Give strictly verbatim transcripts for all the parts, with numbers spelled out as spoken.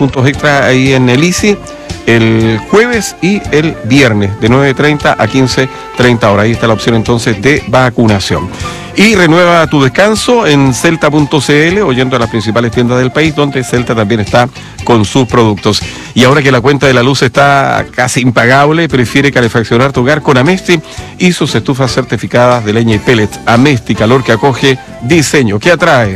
puntos extra ahí en el I C I el jueves y el viernes de nueve treinta a quince treinta horas. Ahí está la opción entonces de vacunación. Y renueva tu descanso en celta punto c l o yendo a las principales tiendas del país, donde Celta también está con sus productos. Y ahora que la cuenta de la luz está casi impagable, prefiere calefaccionar tu hogar con Amesti y sus estufas certificadas de leña y pellets. Amesti, calor que acoge, diseño que atrae.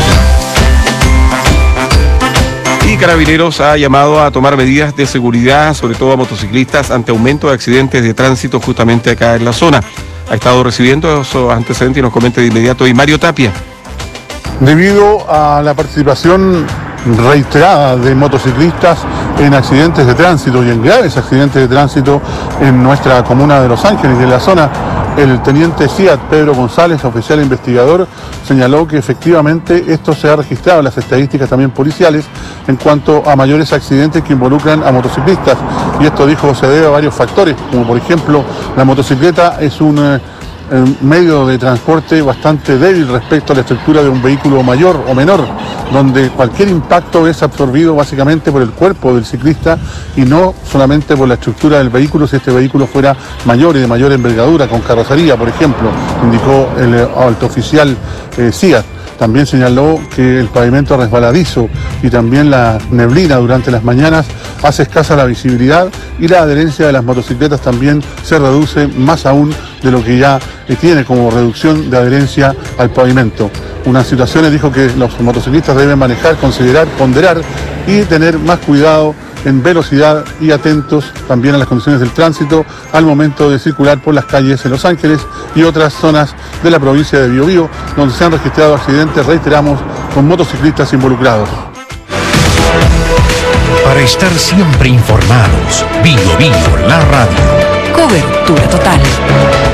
Y Carabineros ha llamado a tomar medidas de seguridad, sobre todo a motociclistas, ante aumento de accidentes de tránsito justamente acá en la zona. Ha estado recibiendo esos antecedentes y nos comenta de inmediato y Mario Tapia. Debido a la participación reiterada de motociclistas en accidentes de tránsito y en graves accidentes de tránsito en nuestra comuna de Los Ángeles y en la zona, el teniente C I A T Pedro González, oficial investigador, señaló que efectivamente esto se ha registrado en las estadísticas también policiales en cuanto a mayores accidentes que involucran a motociclistas. Y esto, dijo, se debe a varios factores, como por ejemplo la motocicleta es un eh, medio de transporte bastante débil respecto a la estructura de un vehículo mayor o menor, donde cualquier impacto es absorbido básicamente por el cuerpo del ciclista y no solamente por la estructura del vehículo, si este vehículo fuera mayor y de mayor envergadura, con carrocería, por ejemplo, indicó el alto oficial eh, C I A T. También señaló que el pavimento resbaladizo y también la neblina durante las mañanas hace escasa la visibilidad y la adherencia de las motocicletas también se reduce más aún de lo que ya tiene como reducción de adherencia al pavimento. Unas situaciones, dijo, que los motociclistas deben manejar, considerar, ponderar y tener más cuidado en velocidad y atentos también a las condiciones del tránsito al momento de circular por las calles en Los Ángeles y otras zonas de la provincia de Biobío, donde se han registrado accidentes, reiteramos, con motociclistas involucrados. Para estar siempre informados, Biobío, la radio. Cobertura total.